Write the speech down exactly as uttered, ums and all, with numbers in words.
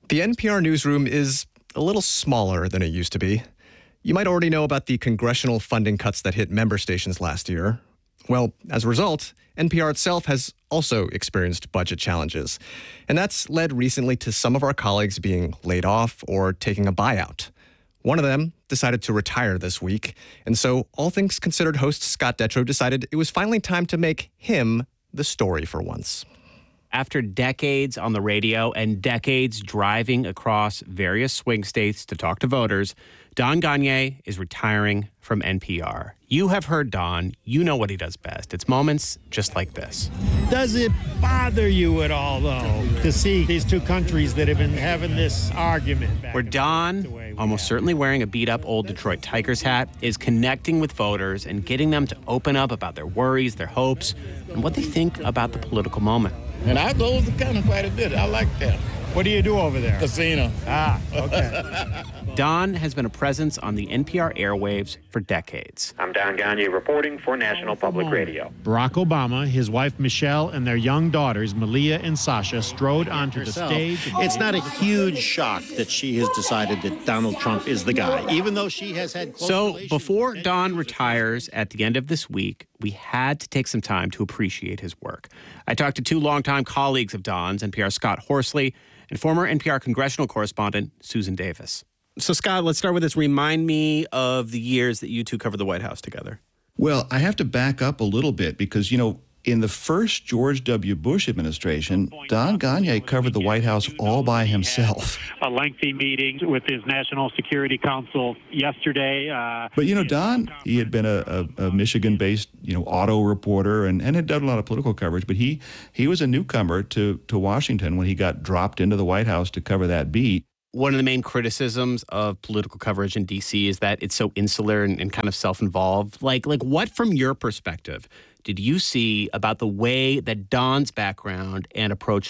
The N P R newsroom is a little smaller than it used to be. You might already know about the congressional funding cuts that hit member stations last year. Well, as a result, N P R itself has also experienced budget challenges. And that's led recently to some of our colleagues being laid off or taking a buyout. One of them decided to retire this week. And so All Things Considered host Scott Detrow decided it was finally time to make him the story for once. After decades on the radio and decades driving across various swing states to talk to voters, Don Gonyea is retiring from N P R. You have heard Don. You know what he does best. It's moments just like this. Does it bother you at all, though, to see these two countries that have been having this argument? Where Don, almost certainly wearing a beat-up old Detroit Tigers hat, is connecting with voters and getting them to open up about their worries, their hopes, and what they think about the political moment. And I go to the county quite a bit. I like that. What do you do over there? Casino. Ah, okay. Don has been a presence on the N P R airwaves for decades. I'm Don Gonyea reporting for National Public Radio. Barack Obama, his wife Michelle, and their young daughters, Malia and Sasha, strode onto the stage. It's not a huge shock that she has decided that Donald Trump is the guy, even though she has had close So relations. before Don retires at the end of this week, we had to take some time to appreciate his work. I talked to two longtime colleagues of Don's, N P R's Scott Horsley and former N P R congressional correspondent Susan Davis. So, Scott, let's start with this. Remind me of the years that you two covered the White House together. Well, I have to back up a little bit because, you know, in the first George W. Bush administration, Don Gonyea covered the White House all by himself. A lengthy meeting with his National Security Council yesterday. Uh, but, you know, Don, he had been a, a, a Michigan-based, you know, auto reporter and, and had done a lot of political coverage. But he he was a newcomer to, to Washington when he got dropped into the White House to cover that beat. One of the main criticisms of political coverage in D C is that it's so insular and, and kind of self-involved. Like, like what, from your perspective, did you see about the way that Don's background and approach